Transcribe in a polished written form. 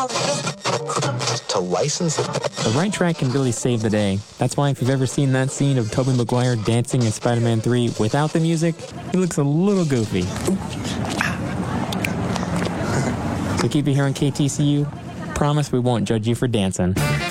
To license it. The right track can really save the day. That's why if you've ever seen that scene of Tobey Maguire dancing in Spider-Man 3 without the music, he looks a little goofy. So keep it here on KTCU. Promise we won't judge you for dancing.